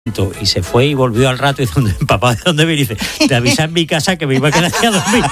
Y se fue y volvió al rato y dice, papá, ¿de dónde viene? Dice, te avisa en mi casa que me iba a quedar aquí a dormir.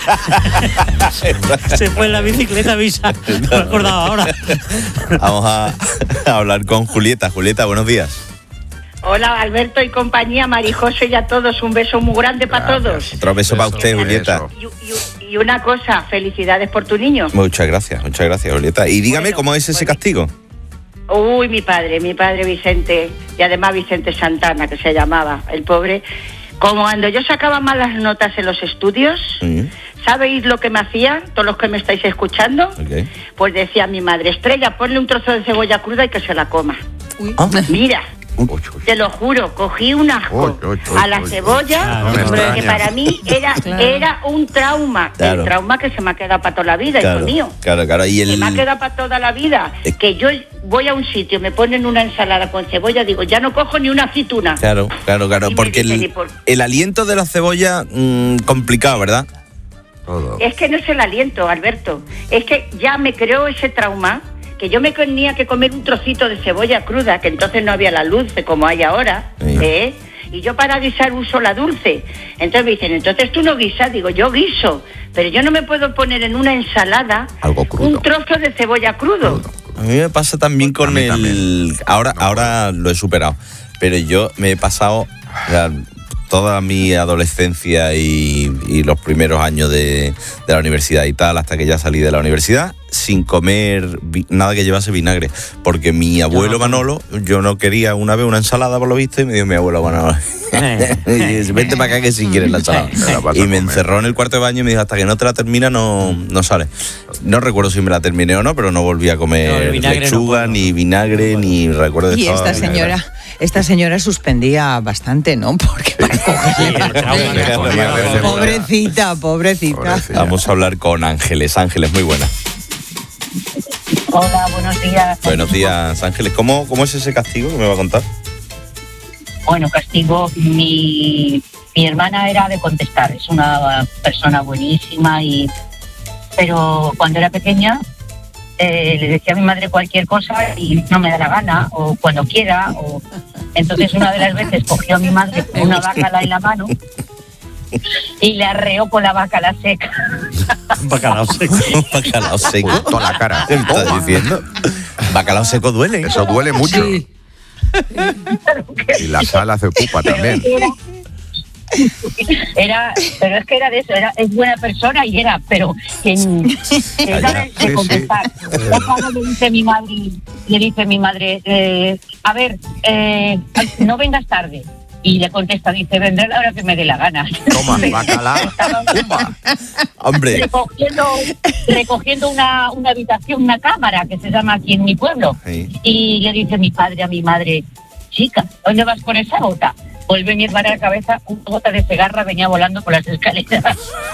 Se fue en la bicicleta, avisa. No me acordaba ahora. Vamos a hablar con Julieta. Julieta, buenos días. Hola, Alberto y compañía, Marijose y a todos. Un beso muy grande para todos. Otro beso para usted, Julieta. Y una cosa, felicidades por tu niño. Muchas gracias, Julieta. Y dígame, ¿cómo es ese castigo? Uy, mi padre Vicente, y además Vicente Santana, que se llamaba, el pobre. Como cuando yo sacaba malas notas en los estudios, ¿sabéis lo que me hacía? Todos los que me estáis escuchando, pues decía mi madre, Estrella, ponle un trozo de cebolla cruda y que se la coma. Mira, te lo juro, cogí un asco a la cebolla, que para mí era un trauma, el trauma que se me ha quedado para toda la vida, hijo mío. Claro. Y se me ha quedado para toda la vida, que yo voy a un sitio, me ponen una ensalada con cebolla, digo, ya no cojo ni una aceituna. Claro, porque el aliento de la cebolla, complicado, ¿verdad? Es que no es el aliento, Alberto, es que ya me creó ese trauma, que yo me tenía que comer un trocito de cebolla cruda, que entonces no había la dulce como hay ahora, y yo para guisar uso la dulce. Entonces me dicen, entonces tú no guisas, digo, yo guiso, pero yo no me puedo poner en una ensalada un trozo de cebolla crudo. A mí me pasa también con el... Ahora lo he superado, pero yo me he pasado toda mi adolescencia y los primeros años de la universidad y tal, hasta que ya salí de la universidad, sin comer nada que llevase vinagre, porque mi abuelo Manolo, yo no quería una vez una ensalada por lo visto, y me dio mi abuelo Manolo, y dice, vente para acá que si quieres la ensalada, y me encerró en el cuarto de baño y me dijo, hasta que no te la termina no sales. No recuerdo si me la terminé o no, pero no volví a comer lechuga, ni vinagre, ni recuerdo de y esta señora suspendía bastante, ¿no? Porque para cogerle pobrecita. Vamos a hablar con Ángeles, muy buena. Hola, buenos días. Buenos días, Ángeles. ¿Cómo es ese castigo que me va a contar? Bueno, castigo, mi hermana era de contestar, es una persona buenísima, pero cuando era pequeña le decía a mi madre cualquier cosa y no me da la gana, o cuando quiera, entonces una de las veces cogió a mi madre con una bacala en la mano y le arreó con la bacala seca. Bacalao seco. Toda la cara. ¿Qué me estás diciendo? Bacalao seco duele. Eso duele mucho. Sí. Y la sal hace pupa también. Pero es que era de eso, es buena persona pero que sabe de contestar. Le dice mi madre, a ver, no vengas tarde. Y le contesta, dice, vendré a la hora que me dé la gana. Toma, bacalao. Hombre. Recogiendo una habitación, una cámara, que se llama aquí en mi pueblo. Sí. Y le dice mi padre a mi madre, chica, ¿dónde vas con esa gota? Vuelve mi hermana a la cabeza, una gota de cegarra venía volando por las escaleras.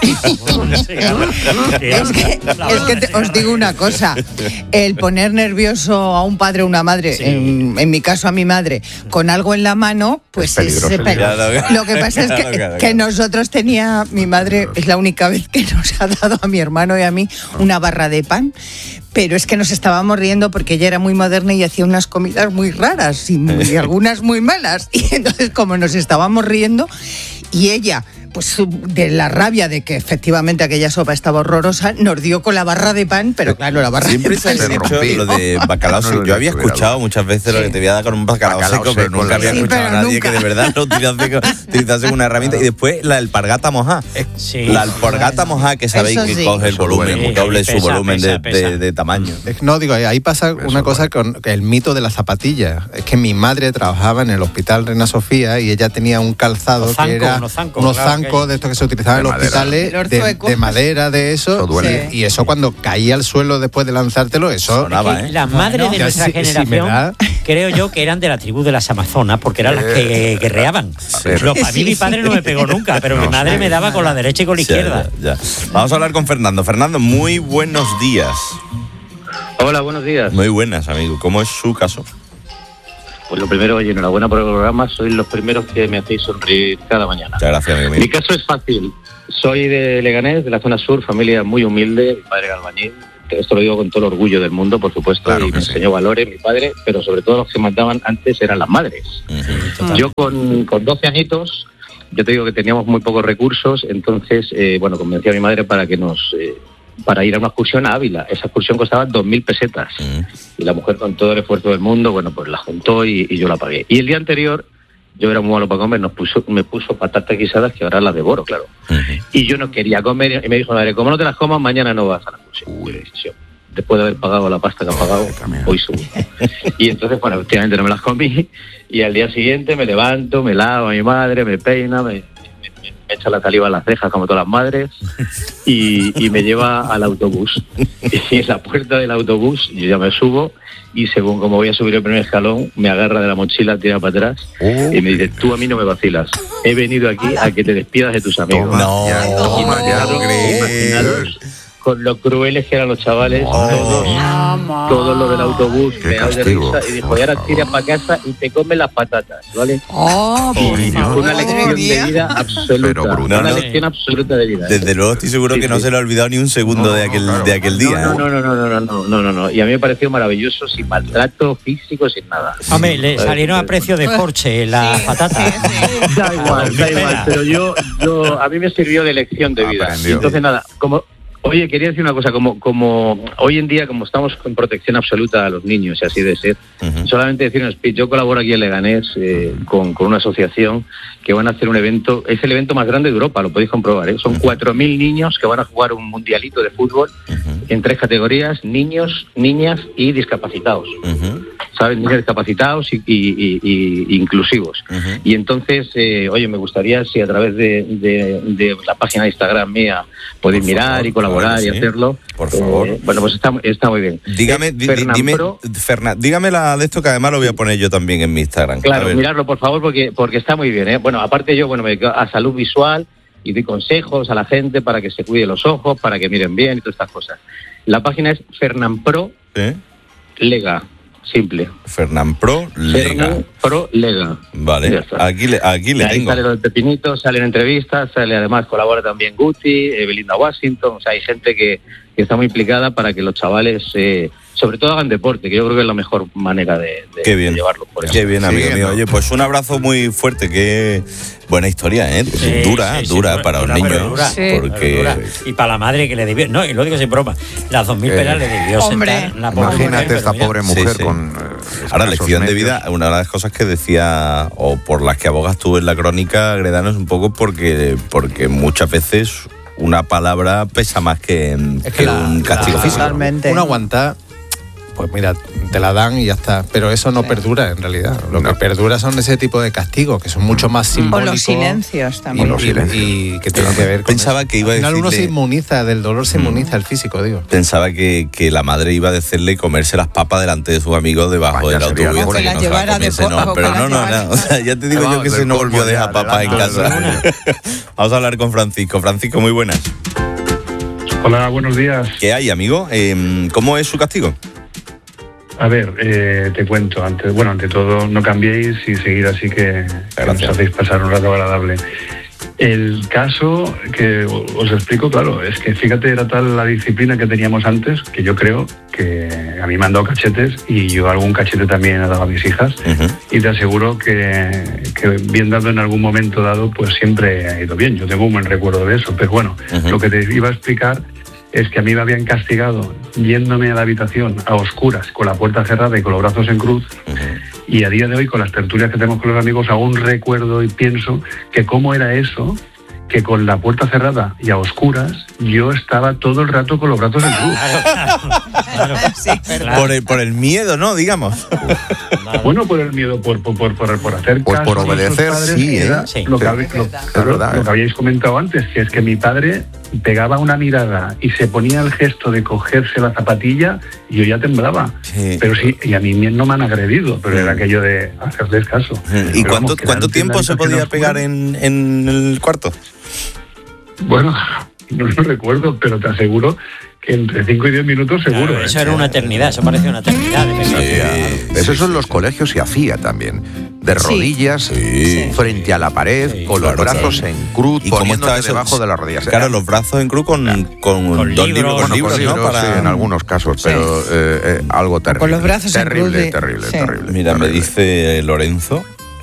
Es que os digo una cosa, el poner nervioso a un padre o una madre, en mi caso a mi madre, con algo en la mano, pues es lo que pasa es que nosotros mi madre es la única vez que nos ha dado a mi hermano y a mí una barra de pan. Pero es que nos estábamos riendo porque ella era muy moderna y hacía unas comidas muy raras y algunas muy malas. Y entonces, como nos estábamos riendo, y ella, pues de la rabia de que efectivamente aquella sopa estaba horrorosa, nos dio con la barra de pan, pero claro, la barra siempre de pan se ha dicho lo de bacalao seco. Yo había escuchado muchas veces lo que te voy a dar con un bacalao seco, pero nunca había escuchado a nadie que de verdad lo utilizase como una herramienta. Y después la alpargata mojada. La alpargata mojada, que sabéis que coge el volumen, doble su volumen de tamaño. No, digo, ahí pasa una cosa con el mito de las zapatillas. Es que mi madre trabajaba en el Hospital Reina Sofía y ella tenía un calzado que era unos zancos de estos que se utilizaban en los hospitales de madera, de eso, y eso cuando caía al suelo después de lanzártelo, eso sonaba, Las madres de nuestra generación, creo yo que eran de la tribu de las Amazonas, porque eran las que guerreaban. A mí mi padre no me pegó nunca, pero mi madre me daba con la derecha y con la izquierda. Ya. Vamos a hablar con Fernando. Fernando, muy buenos días. Hola, buenos días. Muy buenas, amigo. ¿Cómo es su caso? Pues lo primero, oye, enhorabuena por el programa. Sois los primeros que me hacéis sonreír cada mañana. Muchas gracias, amigo mío. Mi caso es fácil. Soy de Leganés, de la zona sur, familia muy humilde. Mi padre era albañil, esto lo digo con todo el orgullo del mundo, por supuesto, claro, y me enseñó valores mi padre, pero sobre todo los que mandaban antes eran las madres. Yo con 12 añitos, yo te digo que teníamos muy pocos recursos, entonces, convencí a mi madre para que para ir a una excursión a Ávila. Esa excursión costaba 2.000 pesetas. Y la mujer, con todo el esfuerzo del mundo, pues la juntó y yo la pagué. Y el día anterior, yo era muy malo para comer, me puso patatas guisadas, que ahora las devoro, claro. Y yo no quería comer, y me dijo, madre, como no te las comas, mañana no vas a la excursión. Después de haber pagado la pasta que ha pagado, hoy subo. Y entonces, efectivamente no me las comí, y al día siguiente me levanto, me lavo a mi madre, me peina, me echa la saliva a las cejas como todas las madres y me lleva al autobús. Y en la puerta del autobús yo ya me subo y según como voy a subir el primer escalón me agarra de la mochila, tira para atrás y me dice, tú a mí no me vacilas, he venido aquí a que te despidas de tus amigos. Imaginaros con lo crueles que eran los chavales, todos los del autobús, me da de risa, y dijo, y ahora tiras para casa y te comes las patatas, ¿vale? Una lección de vida absoluta, una lección absoluta de vida. Desde luego estoy seguro que no se le ha olvidado ni un segundo de aquel día. No, y a mí me pareció maravilloso, sin maltrato físico, sin nada. Hombre, le salieron a precio de Porsche las patatas. Da igual, pero yo a mí me sirvió de lección de vida. Entonces nada, Oye, quería decir una cosa, como hoy en día, como estamos con protección absoluta a los niños, y así de ser, solamente decir un speech. Yo colaboro aquí en Leganés con una asociación que van a hacer un evento, es el evento más grande de Europa, lo podéis comprobar, ¿eh? Son 4.000 niños que van a jugar un mundialito de fútbol en 3 categorías, niños, niñas y discapacitados. ¿Sabes? Niños discapacitados y inclusivos. Y entonces, oye, me gustaría si a través de la página de Instagram mía podéis mirar y colaborar y hacerlo. Por favor. Pues está muy bien. Dígame la de esto, que además lo voy a poner yo también en mi Instagram. Claro, miradlo por favor porque está muy bien, ¿eh? Bueno, aparte yo me dedico a salud visual y doy consejos a la gente para que se cuide los ojos, para que miren bien y todas estas cosas. La página es Fernanpro Lega. Simple. Fernanpro Lega. Vale, aquí le ahí tengo. Sale los pepinitos, salen entrevistas, sale además, colabora también Guti, Belinda Washington, o sea, hay gente que está muy implicada para que los chavales, sobre todo hagan deporte, que yo creo que es la mejor manera de llevarlo por eso. Qué bien, amigo mío. Oye, pues un abrazo muy fuerte, qué buena historia, ¿eh? Dura para un niño. Y para la madre que le debió, no, y lo digo sin broma, las 2.000 pelas le debió sentar. Imagínate esta pobre mujer con... Ahora, lección de vida, una de las cosas que decía, o por las que abogas tú en la crónica, Gredano, es un poco porque muchas veces una palabra pesa más que un castigo físico. Totalmente. Una aguanta, pues mira, te la dan y ya está. Pero eso no perdura en realidad. Lo que perdura son ese tipo de castigos, que son mucho más simbólicos. O los silencios también. Y que tienen que ver con Pensaba eso. que iba a decirle... Al final uno se inmuniza, del dolor se inmuniza el físico, digo. Pensaba que la madre iba a decirle comerse las papas delante de sus amigos debajo del autobús. Pero no. O sea, ya te digo yo que se no volvió a dejar papas en casa. Vamos a hablar con Francisco. Francisco, muy buenas. Hola, buenos días. ¿Qué hay, amigo? ¿Cómo es su castigo? A ver, te cuento. Ante todo, no cambiéis y seguid así que nos hacéis pasar un rato agradable. El caso que os explico, claro, es que fíjate, era tal la disciplina que teníamos antes que yo creo que a mí me han dado cachetes y yo algún cachete también he dado a mis hijas y te aseguro que bien dado en algún momento dado, pues siempre ha ido bien. Yo tengo un buen recuerdo de eso, pero bueno, lo que te iba a explicar es que a mí me habían castigado yéndome a la habitación a oscuras, con la puerta cerrada y con los brazos en cruz, y a día de hoy, con las tertulias que tenemos con los amigos, aún recuerdo y pienso que cómo era eso, que con la puerta cerrada y a oscuras, yo estaba todo el rato con los brazos en cruz. Por el miedo, ¿no? Digamos. Bueno, por el miedo, por hacer caso por obedecer, a padres, sí, era lo que habíais comentado antes, que es que mi padre pegaba una mirada y se ponía el gesto de cogerse la zapatilla y yo ya temblaba. Pero sí, y a mí no me han agredido, pero era aquello de hacerles caso. ¿Y cuánto tiempo se podía pegar en el cuarto? Bueno, no lo recuerdo, pero te aseguro Entre 5 y 10 minutos seguro. Claro, eso era una eternidad, eso parecía una eternidad. Eso en los colegios se hacía también. De rodillas, frente a la pared, con los brazos en cruz, poniéndote debajo de las rodillas. Claro, los brazos en cruz con dos libros, ¿no? Para... en algunos casos, pero algo terrible. Con los brazos terrible, en cruz. Terrible. Mira, terrible. me dice Lorenzo,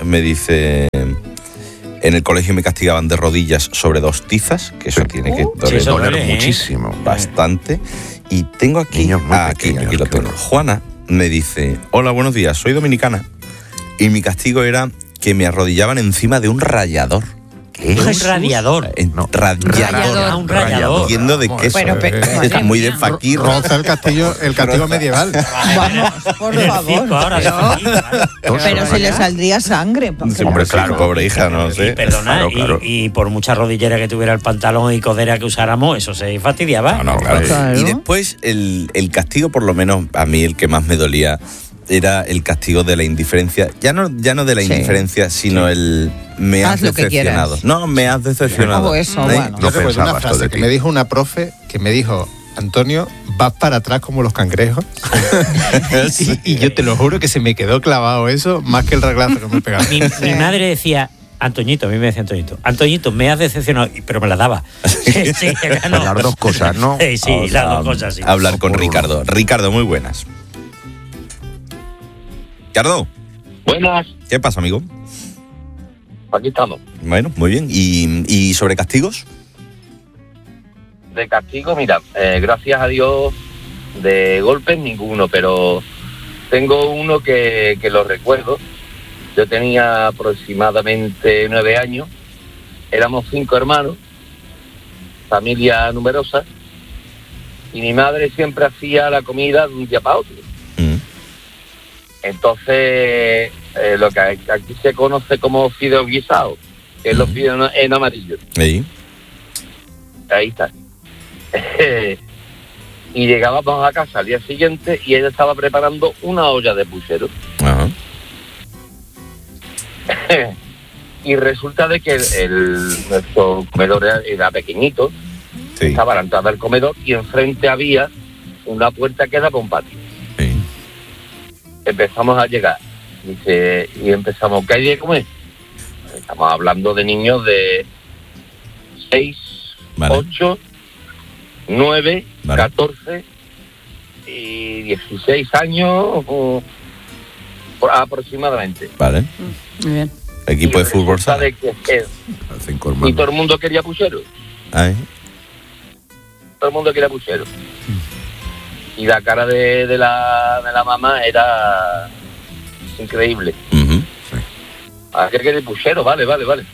en el colegio me castigaban de rodillas sobre 2 tizas, que eso tiene que doler muchísimo. Bastante. Y tengo aquí, niños muy pequeños, aquí lo tengo. Juana me dice, hola, buenos días, soy dominicana. Y mi castigo era que me arrodillaban encima de un rallador. ¿Qué? Un radiador. No, rallador. Un rallador. Entiendo de queso. Es muy de fakir. Roza el castigo medieval. Vamos, por favor. Pero si le saldría sangre. Hombre, claro, pobre hija, no sé. Y perdona, claro. Y por mucha rodillera que tuviera el pantalón y codera que usáramos, eso se fastidiaba. No, claro. Y después el castigo, por lo menos a mí el que más me dolía, era el castigo de la indiferencia. Ya no de la indiferencia, sino el me has decepcionado. No, me has decepcionado. Eso, bueno. Yo recuerdo una frase que me dijo una profe que me dijo, Antonio, vas para atrás como los cangrejos. y yo te lo juro que se me quedó clavado eso más que el reglazo que me pegaba. Mi madre decía, Antoñito, a mí me decía Antoñito, me has decepcionado, pero me la daba. Sí, no. Las dos cosas, ¿no? Sí, las dos cosas, sí. Hablar con Ricardo. Ricardo, muy buenas. Ricardo. Buenas. ¿Qué pasa, amigo? Aquí estamos. Bueno, muy bien. ¿Y sobre castigos? De castigo, mira, gracias a Dios, de golpes ninguno, pero tengo uno que lo recuerdo. Yo tenía aproximadamente 9 años, éramos 5 hermanos, familia numerosa, y mi madre siempre hacía la comida de un día para otro. Entonces, lo que aquí se conoce como fideos guisados, que es los fideos en amarillo. Ahí está. Y llegábamos a casa al día siguiente y ella estaba preparando una olla de puchero. Ajá. Y resulta de que nuestro comedor era pequeñito, estaba a la entrada del comedor y enfrente había una puerta que daba a un patio. Empezamos a llegar y empezamos, ¿qué hay de comer? Estamos hablando de niños de 6, 8, 9, 14 y 16 años aproximadamente. Vale. Muy bien. Equipo de fútbol sala. Y todo el mundo quería puchero. Todo el mundo quería puchero. Y la cara de la mamá era increíble. ¿A qué quiere puchero? Vale.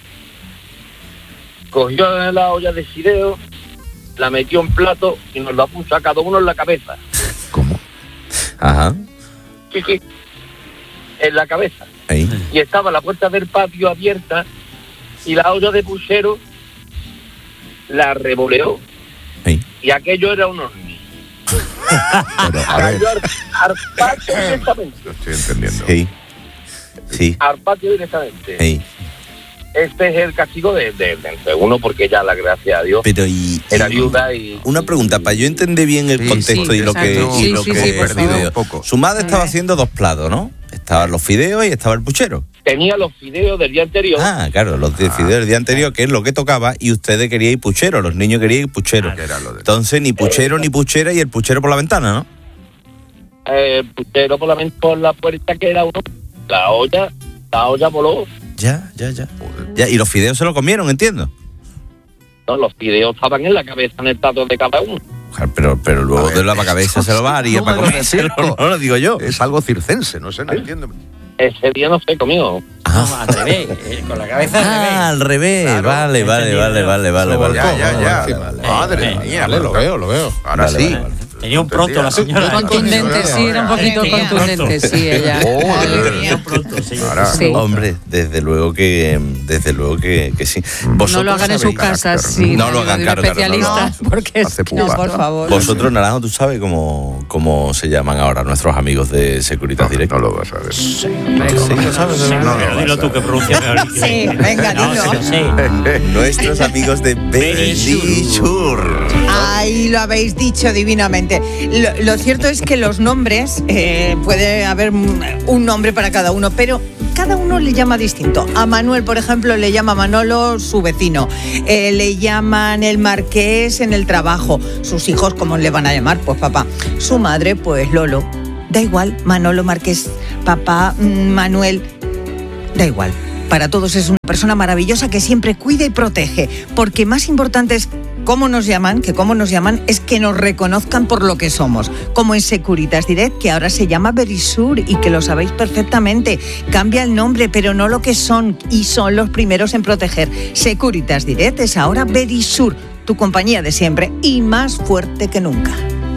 Cogió la olla de fideo, la metió en plato y nos la puso a cada uno en la cabeza. ¿Cómo? Ajá. Sí, en la cabeza. Ahí. Y estaba la puerta del patio abierta y la olla de puchero la revoleó. Ahí. Y aquello era un horno. Pero, a ver. Al patio directamente. Lo estoy entendiendo. Sí. Al patio directamente. Sí. Este es el castigo de uno, porque ya, la gracia a Dios, pero era viuda y... Una pregunta, para yo entender bien el contexto y lo que perdido un poco. Su madre estaba haciendo 2 platos, ¿no? Estaban los fideos y estaba el puchero. Tenía los fideos del día anterior. Ah, claro, los fideos del día anterior, que es lo que tocaba, y ustedes querían puchero, los niños querían puchero. Entonces, ni puchero ni puchera, y el puchero por la ventana, ¿no? El puchero por la puerta, que era uno. La olla voló. Ya. Y los fideos se lo comieron, entiendo. No, los fideos estaban en la cabeza, en el plato de cada uno. Pero luego de la cabeza se lo va a haría para comer. No lo digo yo. Es algo circense, no sé, no entiendo. Ese día no se comió. Al revés, con la cabeza al revés. Claro, Vale. Ya. Madre mía. Lo veo. Ahora sí. Tenía un pronto la señora. Contundente, sí, era un poquito contundente, sí, ella. Sí. Hombre, desde luego que sí. No lo hagan en sus casas, sí. No lo hagan, claro. Especialistas, porque no, por favor. Vosotros, Naranjo, ¿tú sabes cómo se llaman ahora nuestros amigos de Securitas Direct? No lo vas a ver. Sí, lo sabes. Pero dilo tú que pronuncia mejor. Sí, venga, dilo. Nuestros amigos de Very Sure. Ahí lo habéis dicho divinamente. Lo cierto es que los nombres, puede haber un nombre para cada uno, pero cada uno le llama distinto. A Manuel, por ejemplo, le llama Manolo su vecino. Le llaman el Marqués en el trabajo. Sus hijos, ¿cómo le van a llamar? Pues papá. Su madre, pues Lolo. Da igual, Manolo, Marqués, papá, Manuel. Da igual. Para todos es una persona maravillosa que siempre cuida y protege. Porque más importante es cómo nos llaman, es que nos reconozcan por lo que somos. Como en Securitas Direct, que ahora se llama Verisur y que lo sabéis perfectamente. Cambia el nombre, pero no lo que son, y son los primeros en proteger. Securitas Direct es ahora Verisur, tu compañía de siempre y más fuerte que nunca.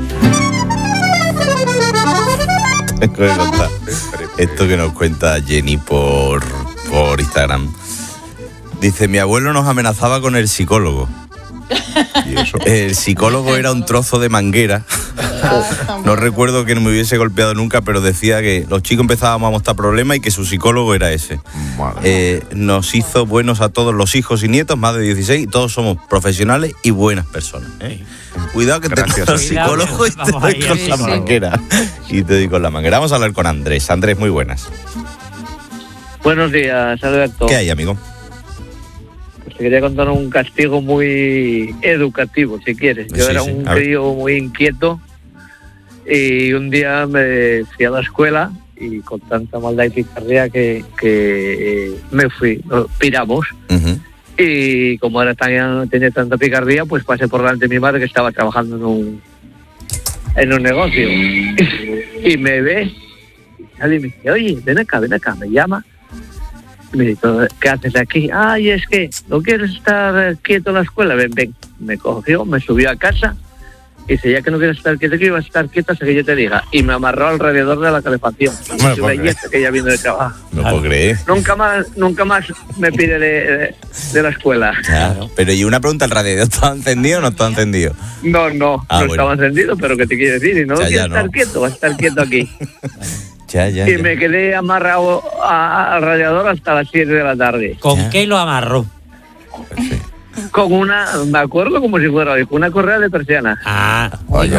Esto que nos cuenta Jenny por Instagram. Dice, mi abuelo nos amenazaba con el psicólogo. ¿Y eso? El psicólogo era un trozo de manguera. No recuerdo que no me hubiese golpeado nunca, pero decía que los chicos empezábamos a mostrar problemas y que su psicólogo era ese. Nos hizo buenos a todos los hijos y nietos, más de 16, y todos somos profesionales y buenas personas. Cuidado que te doy con el psicólogo y te doy con la manguera. Y te doy con la manguera. Vamos a hablar con Andrés. Andrés, muy buenas. Buenos días, Alberto. ¿Qué hay, amigo? Pues te quería contar un castigo muy educativo, si quieres. Yo era un crío muy inquieto y un día me fui a la escuela y con tanta maldad y picardía que me fui, piramos. Uh-huh. Y como tenía tanta picardía, pues pasé por delante de mi madre que estaba trabajando en un negocio. Y me ve, y me dice, oye, ven acá, me llama. Me dice, ¿qué haces aquí? Ay, es que no quieres estar quieto en la escuela. Ven. Me cogió, me subió a casa y dice, ya que no quieres estar quieto, que iba a estar quieto hasta que yo te diga. Y me amarró alrededor de la calefacción. Que ella vino de trabajo. No puedo creer. Nunca más me pide de la escuela. Claro. Pero y una pregunta, ¿el radiador estaba encendido o no estaba encendido? No estaba encendido, pero ¿qué te quiere decir? Y no quieres estar quieto, vas a estar quieto aquí. Y me quedé amarrado al radiador hasta las 7 de la tarde. ¿Con qué lo amarró? Con me acuerdo como si fuera una correa de persiana. ¿A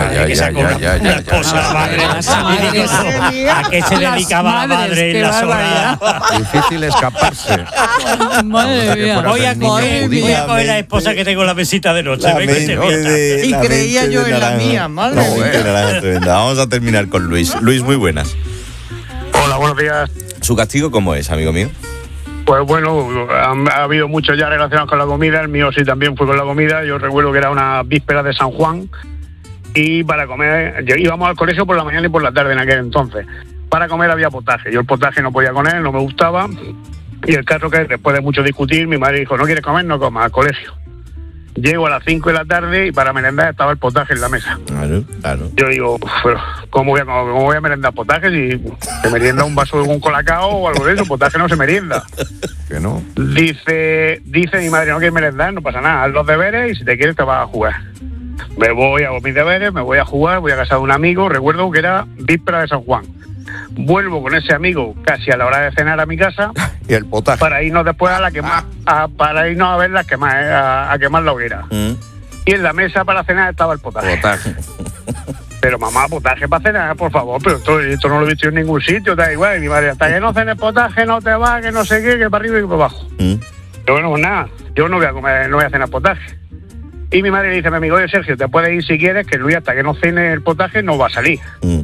qué se dedicaba la madre en las horas? Difícil escaparse. Madre mía. Voy a coger la esposa que tengo en la mesita de noche. Y creía yo en la mía, madre mía. Vamos a terminar con Luis. Luis, muy buenas. Hola, buenos días. ¿Su castigo cómo es, amigo mío? Pues bueno, ha habido muchos ya relacionados con la comida. El mío sí también fue con la comida. Yo recuerdo que era una víspera de San Juan y para comer íbamos al colegio por la mañana y por la tarde en aquel entonces. Para comer había potaje. Yo el potaje no podía con él, no me gustaba. Y el caso que después de mucho discutir, mi madre dijo, ¿no quieres comer? No comas, al colegio. Llego a las 5 de la tarde y para merendar estaba el potaje en la mesa. Claro. Yo digo, pero ¿cómo voy a merendar potaje si se merienda un vaso de un colacao o algo de eso? Potaje no se merienda. ¿Que no? Dice mi madre, no quieres merendar, no pasa nada, haz los deberes y si te quieres te vas a jugar. Me voy, hago mis deberes, me voy a jugar, voy a casa de un amigo, recuerdo que era víspera de San Juan. Vuelvo con ese amigo casi a la hora de cenar a mi casa y el potaje para irnos después para irnos a ver las a quemar la hoguera. Y en la mesa para cenar estaba el potaje. Pero mamá, potaje para cenar, por favor, pero esto no lo he visto en ningún sitio, da igual. Y mi madre, hasta que no cenes potaje no te va, que no sé qué, que para arriba y para abajo. Pero bueno, pues nada, yo no voy a comer, no voy a cenar potaje. Y mi madre le dice a mi amigo, oye Sergio, te puedes ir si quieres, que Luis hasta que no cene el potaje no va a salir.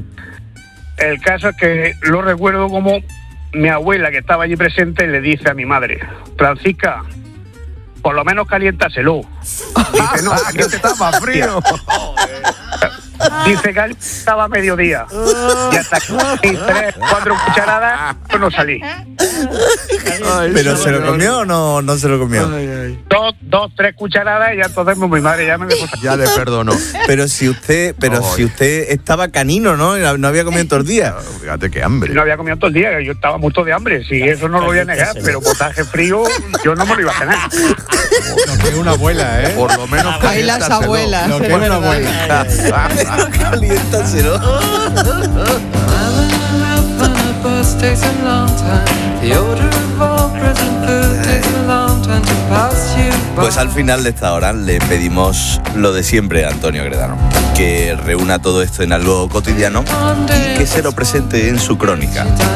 El caso es que lo recuerdo como mi abuela, que estaba allí presente, le dice a mi madre, Francisca, por lo menos caliéntaselo. Dice, no, aquí estaba frío. Dice que estaba a mediodía. Y hasta que 3, 4 cucharadas, yo no salí. ¿Pero se lo comió o no se lo comió? 2, 3 cucharadas y ya entonces mi madre ya me dejó. Ya le perdonó. Pero si usted estaba canino, ¿no? No había comido todo el día. Fíjate qué hambre. No había comido todo el día, yo estaba muerto de hambre. Sí, eso no lo voy a negar, pero potaje frío yo no me lo iba a cenar. Lo que es una abuela, ¿eh? Por lo menos ahí las abuelas. Lo que es una abuela. Caliéntaselo. Takes a long time. The odor of all present food takes a long time to pass you Pues al final de esta hora le pedimos lo de siempre a Antonio Gredano, que reúna todo esto en algo cotidiano y que se lo presente en su crónica.